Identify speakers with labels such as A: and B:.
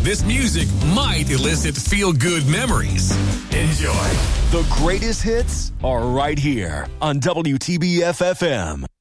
A: This music might elicit feel-good memories. Enjoy.
B: The greatest hits are right here on WTBF FM.